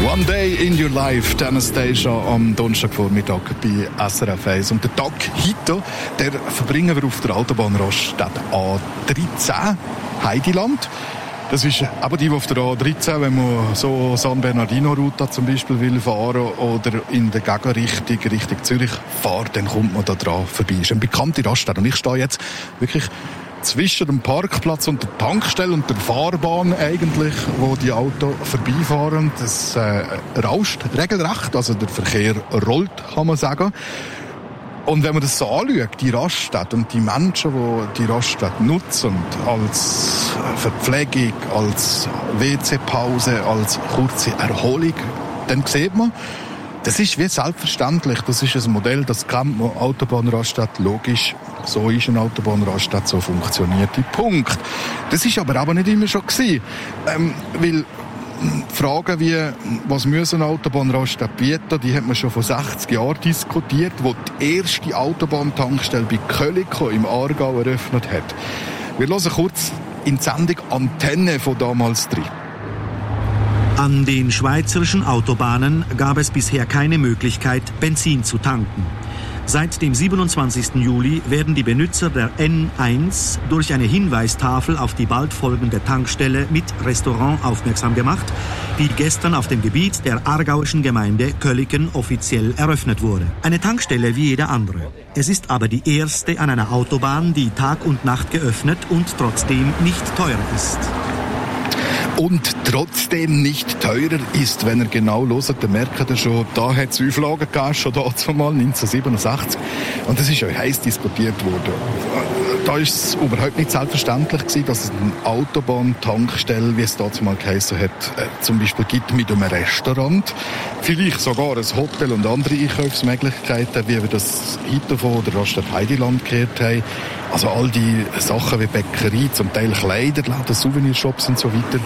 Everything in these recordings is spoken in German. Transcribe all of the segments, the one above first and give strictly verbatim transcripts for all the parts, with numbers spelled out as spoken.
One Day in Your Life, Anastasia am Donnerstagvormittag bei S R F eins. Und den Tag heute, der verbringen wir auf der Autobahn Raststadt A dreizehn, Heidiland. Das ist aber die, die auf der A dreizehn, wenn man so San Bernardino-Route zum Beispiel will fahren oder in der Gegenrichtung, Richtung Zürich fährt, dann kommt man da dran vorbei. Das ist eine bekannte Raststätte. Und ich stehe jetzt wirklich zwischen dem Parkplatz und der Tankstelle und der Fahrbahn eigentlich, wo die Autos vorbeifahren. Das äh, rauscht regelrecht, also der Verkehr rollt, kann man sagen. Und wenn man das so anschaut, die Raststätte und die Menschen, die die Raststätte nutzen, als Verpflegung, als W C-Pause, als kurze Erholung, dann sieht man, das ist wie selbstverständlich. Das ist ein Modell, das kennt man. Autobahnraststätte, logisch. So ist eine Autobahnraststätte, so funktioniert die. Punkt. Das ist aber auch nicht immer schon gewesen. Ähm, weil Fragen wie, was müssen Autobahnraststätte bieten, die hat man schon vor sechzig Jahren diskutiert, wo die erste Autobahntankstelle bei Köliko im Aargau eröffnet hat. Wir hören kurz in die Sendung Antenne von damals drin. An den schweizerischen Autobahnen gab es bisher keine Möglichkeit, Benzin zu tanken. Seit dem siebenundzwanzigsten Juli werden die Benutzer der N eins durch eine Hinweistafel auf die bald folgende Tankstelle mit Restaurant aufmerksam gemacht, die gestern auf dem Gebiet der aargauischen Gemeinde Köliken offiziell eröffnet wurde. Eine Tankstelle wie jede andere. Es ist aber die erste an einer Autobahn, die Tag und Nacht geöffnet und trotzdem nicht teuer ist. Und trotzdem nicht teurer ist, wenn ihr genau hört, dann merkt ihr schon, da hat es Auflagen gegeben, schon dazu mal, neunzehnhundertsiebenundsechzig. Und das ist ja heiß diskutiert worden. Da ist es überhaupt nicht selbstverständlich gewesen, dass es eine Autobahntankstelle, wie es dazu mal geheißen hat, äh, zum Beispiel gibt mit einem Restaurant. Vielleicht sogar ein Hotel und andere Einkaufsmöglichkeiten, wie wir das heute von der Raststätte Heidiland gehört haben. Also all die Sachen wie Bäckerei, zum Teil Kleiderläden, Souvenirshops und so weiter.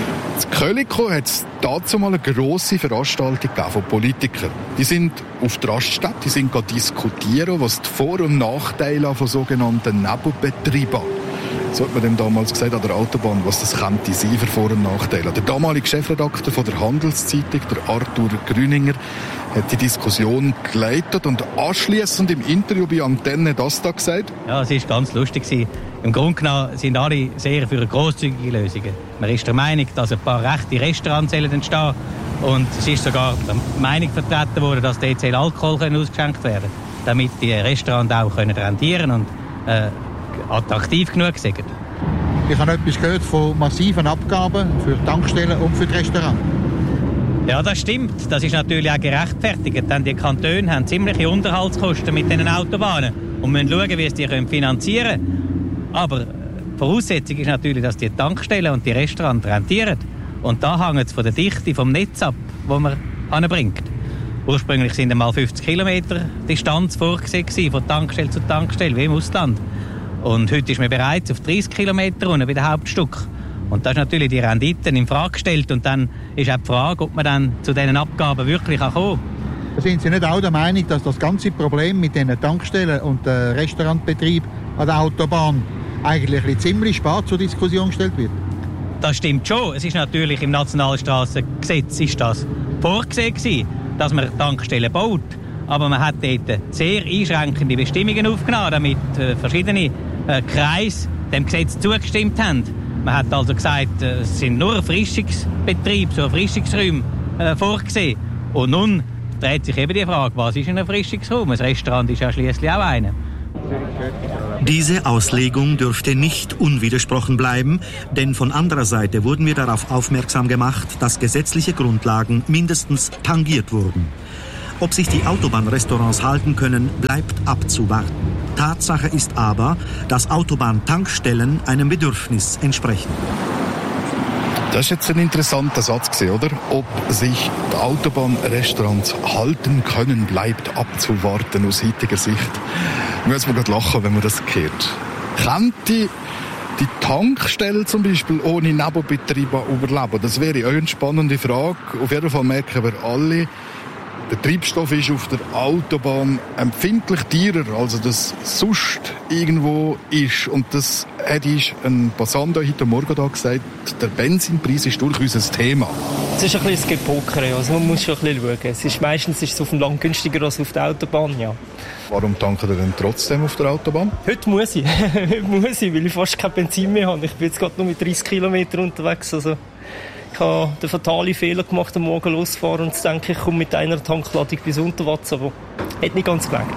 In Köliko hat es dazu mal eine grosse Veranstaltung gegeben von Politikern. Die sind auf der Raststätte, die sind gerade diskutieren, was die Vor- und Nachteile von sogenannten Nebenbetrieben, so hat man dem damals gesagt, an der Autobahn, was das könnte sein für Vor- und Nachteile. Der damalige Chefredakteur von der Handelszeitung, der Arthur Grüninger, hat die Diskussion geleitet und anschliessend im Interview bei Antenne das da gesagt. Ja, es war ganz lustig. Im Grunde genommen sind alle sehr für grosszügige Lösungen. Man ist der Meinung, dass ein paar rechte Restaurants entstehen und es ist sogar die Meinung vertreten worden, dass dort Alkohol ausgeschenkt werden können, damit die Restaurants auch rentieren können und äh, attraktiv genug sind. Ich habe etwas gehört von massiven Abgaben für die Tankstellen und für die Restaurants. Ja, das stimmt. Das ist natürlich auch gerechtfertigt, denn die Kantone haben ziemliche Unterhaltskosten mit diesen Autobahnen und müssen schauen, wie sie die finanzieren können. Aber die Voraussetzung ist natürlich, dass die Tankstellen und die Restaurants rentieren. Und da hängt es von der Dichte vom Netz ab, wo man anbringt. Ursprünglich sind einmal fünfzig Kilometer Distanz vorgesehen von Tankstelle zu Tankstelle, wie im Ausland. Und heute ist man bereits auf dreißig Kilometer runter bei dem Hauptstück. Und das ist natürlich die Renditen in Frage gestellt. Und dann ist auch die Frage, ob man dann zu diesen Abgaben wirklich kommen kann. Sind Sie nicht auch der Meinung, dass das ganze Problem mit den Tankstellen und dem Restaurantbetrieb an der Autobahn eigentlich ziemlich spät zur Diskussion gestellt wird? Das stimmt schon. Es ist natürlich im Nationalstrassengesetz ist das vorgesehen gewesen, dass man Tankstellen baut. Aber man hat dort sehr einschränkende Bestimmungen aufgenommen, damit äh, verschiedene äh, Kreise dem Gesetz zugestimmt haben. Man hat also gesagt, äh, es sind nur Erfrischungsbetriebe, so Erfrischungsräume äh, vorgesehen. Und nun dreht sich eben die Frage, was ist ein Erfrischungsraum? Ein Restaurant ist ja schliesslich auch einer. Diese Auslegung dürfte nicht unwidersprochen bleiben, denn von anderer Seite wurden wir darauf aufmerksam gemacht, dass gesetzliche Grundlagen mindestens tangiert wurden. Ob sich die Autobahnrestaurants halten können, bleibt abzuwarten. Tatsache ist aber, dass Autobahntankstellen einem Bedürfnis entsprechen. Das ist jetzt ein interessanter Satz gewesen, oder? Ob sich die Autobahnrestaurants halten können, bleibt abzuwarten aus heutiger Sicht. Ich muss mir gerade lachen, wenn man das hört. Könnte die Tankstelle zum Beispiel ohne Nebenbetriebe überleben? Das wäre auch eine spannende Frage. Auf jeden Fall merken wir alle, der Treibstoff ist auf der Autobahn empfindlich teurer, als das sonst irgendwo ist. Und das hat ein Passant heute Morgen da gesagt, der Benzinpreis ist durchaus ein Thema. Es ist ein bisschen das Gepokere, also man muss schon ein bisschen schauen. Es ist, meistens ist es auf dem Land günstiger als auf der Autobahn, ja. Warum tanken ihr denn trotzdem auf der Autobahn? Heute muss ich, heute muss ich, weil ich fast kein Benzin mehr habe. Ich bin jetzt gerade nur mit dreißig Kilometern unterwegs, also ich habe den fatalen Fehler gemacht, am Morgen loszufahren und zu denken, ich komme mit einer Tankladung bis Unterwatz, aber hat nicht ganz gelangt.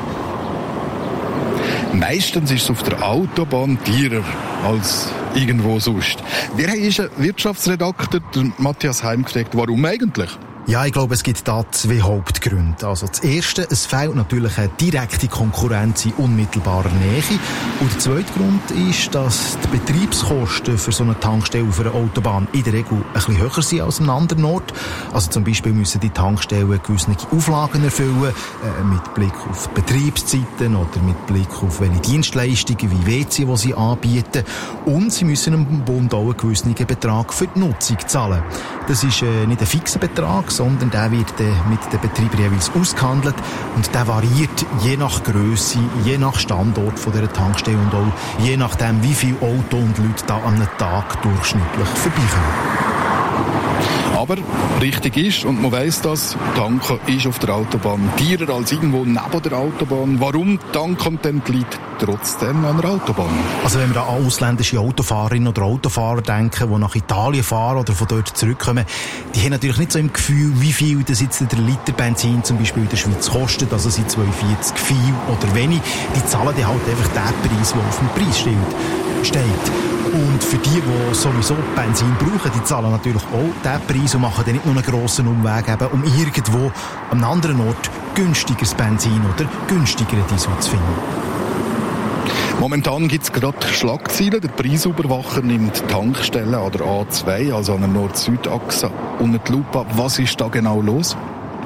Meistens ist es auf der Autobahn teurer als irgendwo sonst. Wir haben einen Wirtschaftsredakteur, Matthias Heim, gefragt, warum eigentlich? Ja, ich glaube, es gibt da zwei Hauptgründe. Also das erste, es fehlt natürlich eine direkte Konkurrenz in unmittelbarer Nähe. Und der zweite Grund ist, dass die Betriebskosten für so eine Tankstelle auf einer Autobahn in der Regel ein bisschen höher sind als an einem anderen Ort. Also zum Beispiel müssen die Tankstellen gewisse Auflagen erfüllen, äh, mit Blick auf die Betriebszeiten oder mit Blick auf welche Dienstleistungen wie W C, die sie anbieten. Und sie müssen dem Bund auch einen gewissen Betrag für die Nutzung zahlen. Das ist äh, nicht ein fixer Betrag, sondern der wird äh, mit den Betreibern jeweils ausgehandelt und der variiert je nach Grösse, je nach Standort von dieser Tankstelle und auch je nachdem, wie viele Auto und Leute da an einem Tag durchschnittlich vorbeikommen. Aber richtig ist, und man weiss das, tanken ist auf der Autobahn teurer als irgendwo neben der Autobahn. Warum tanken denn die Leute trotzdem an der Autobahn? Also wenn wir da an ausländische Autofahrerinnen oder Autofahrer denken, die nach Italien fahren oder von dort zurückkommen, die haben natürlich nicht so im Gefühl, wie viel das jetzt der Liter Benzin zum Beispiel in der Schweiz kostet, also sind zwei vierzig viel oder wenig. Die zahlen die halt einfach den Preis, der auf dem Preisschild steht. Und für die, die sowieso Benzin brauchen, die zahlen natürlich auch diesen Preis und machen dann nicht nur einen grossen Umweg, eben, um irgendwo an einem anderen Ort günstigeres Benzin oder günstigere Diesel zu finden. Momentan gibt es gerade Schlagzeilen. Der Preisüberwacher nimmt Tankstellen an der A zwei, also an der Nord-Süd-Achse, unter die Lupe. Was ist da genau los?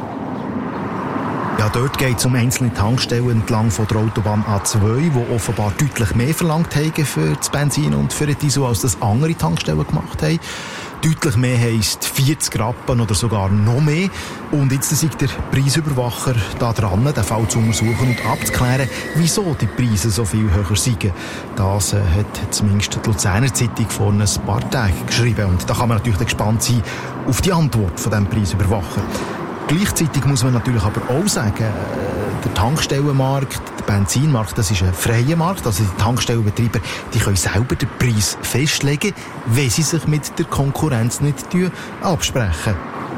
Ja, dort geht es um einzelne Tankstellen entlang von der Autobahn A zwei, die offenbar deutlich mehr verlangt haben für das Benzin und für den Diesel, als das andere Tankstellen gemacht haben. Deutlich mehr heisst vierzig Rappen oder sogar noch mehr. Und jetzt ist der Preisüberwacher da dran, den Fall zu untersuchen und abzuklären, wieso die Preise so viel höher sind. Das äh, hat zumindest die Luzerner Zeitung vor ein paar Tagen geschrieben. Und da kann man natürlich gespannt sein auf die Antwort von diesem Preisüberwacher. Gleichzeitig muss man natürlich aber auch sagen, der Tankstellenmarkt, der Benzinmarkt, das ist ein freier Markt. Also die Tankstellenbetreiber, die können selber den Preis festlegen, wenn sie sich mit der Konkurrenz nicht absprechen.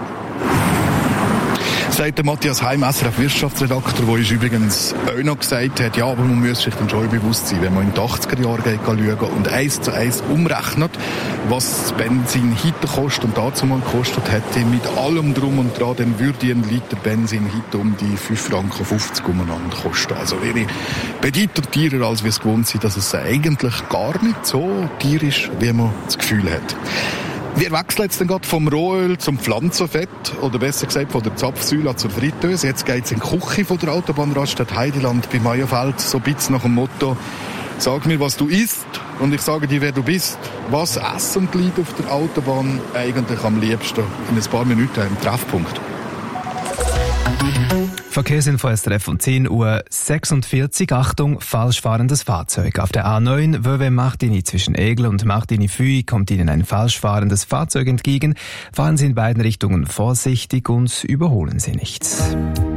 Sagt der Matthias Heim, S R F-Wirtschaftsredakteur, der übrigens auch noch gesagt hat, ja, aber man muss sich dann schon bewusst sein, wenn man in die achtziger Jahre geht, schauen und eins zu eins umrechnet, was das Benzin heute kostet und dazu mal gekostet hätte, mit allem Drum und Dran, dann würde ein Liter Benzin heute um die fünf Franken fünfzig umeinander kosten. Also wäre bedeutend teurer, als wir es gewohnt sind, dass es eigentlich gar nicht so teuer ist, wie man das Gefühl hat. Wir wechseln jetzt dann gerade vom Rohöl zum Pflanzenfett, oder besser gesagt von der Zapfsäule zur Fritteuse. Jetzt geht es in die Küche von der Autobahnraststätte Heideland bei Meierfeld, so ein bisschen nach dem Motto, sag mir, was du isst, und ich sage dir, wer du bist. Was essen die Leute auf der Autobahn eigentlich am liebsten? In ein paar Minuten im Treffpunkt. Verkehrsinfo S R F um zehn Uhr sechsundvierzig. Achtung, falsch fahrendes Fahrzeug. Auf der A neun, Vevey Martigny zwischen Aigle und Martigny-Fuy kommt Ihnen ein falsch fahrendes Fahrzeug entgegen. Fahren Sie in beiden Richtungen vorsichtig und überholen Sie nicht.